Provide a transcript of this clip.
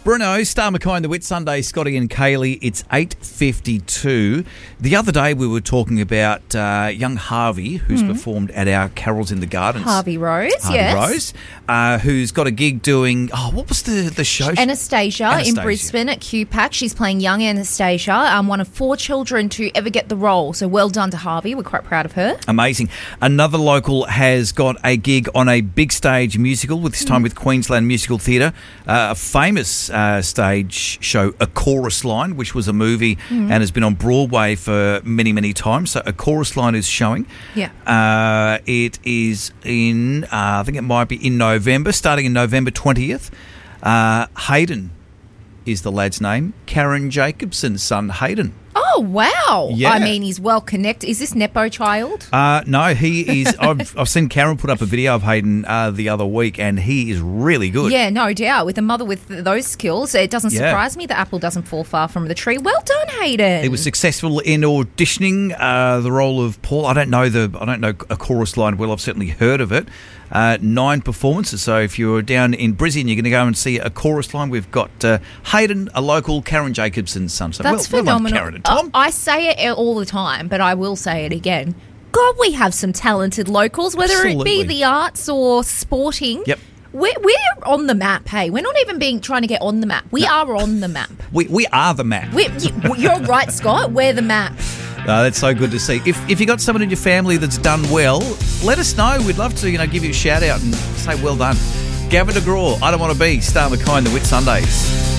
Bruno, Star McKay and the Whit Sunday, Scotty and Kaylee. It's 8:52. The other day we were talking about young Harvey, who's performed at our Carols in the Gardens. Harvey Rose, who's got a gig doing, what was the show? Anastasia in Brisbane at QPAC. She's playing young Anastasia, one of 4 children to ever get the role. So well done to Harvey. We're quite proud of her. Amazing. Another local has got a gig on a big stage musical, this time with Queensland Musical Theatre, a famous stage show, A Chorus Line, which was a movie and has been on Broadway for many, many times. So A Chorus Line is showing. Yeah. It is in, I think it might be in November, starting in November 20th. Hayden is the lad's name. Karen Jacobson's son, Hayden. Oh, wow. Yeah. I mean, he's well connected. Is this Nepo child? No, he is. I've seen Karen put up a video of Hayden the other week, and he is really good. Yeah, no doubt. With a mother with those skills, it doesn't surprise me the apple doesn't fall far from the tree. Well done, Hayden. He was successful in auditioning the role of Paul. I don't know A Chorus Line well. I've certainly heard of it. 9 performances. So if you're down in Brisbane, you're going to go and see A Chorus Line. We've got Hayden, a local, Karen Jacobson's son. So that's Well phenomenal. done, Karen and Tom. I say it all the time, but I will say it again. God, we have some talented locals, whether it be the arts or sporting. Yep. We're on the map, hey. We're not even trying to get on the map. We are on the map. We are the map. You're right, Scott. We're the map. That's so good to see. If you got someone in your family that's done well, let us know. We'd love to, give you a shout out and say well done. Gavin DeGraw, I Don't Want to Be, Star McKay and the Whit Sundays.